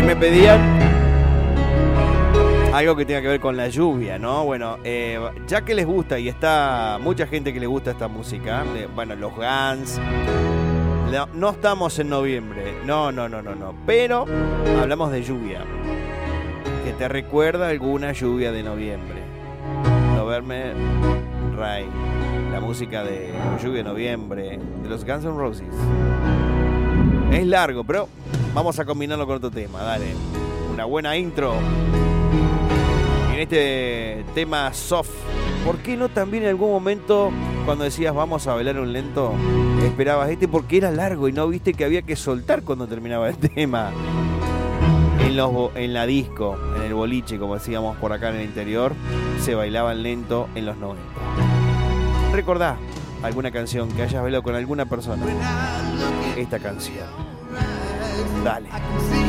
me pedían algo que tenga que ver con la lluvia, ¿no? Bueno, ya que les gusta y está mucha gente que le gusta esta música, bueno, los Guns, no estamos en noviembre, no, pero hablamos de lluvia, que te recuerda alguna lluvia de noviembre. November Rain, la música de lluvia de noviembre, de los Guns N' Roses. Es largo, pero vamos a combinarlo con otro tema, dale. Una buena intro. En este tema soft, ¿por qué no también en algún momento cuando decías vamos a bailar un lento, esperabas porque era largo y no viste que había que soltar cuando terminaba el tema? En la disco, en el boliche, como decíamos por acá en el interior, se bailaban lento en los 90. ¿Recordá alguna canción que hayas bailado con alguna persona? Esta canción. Dale.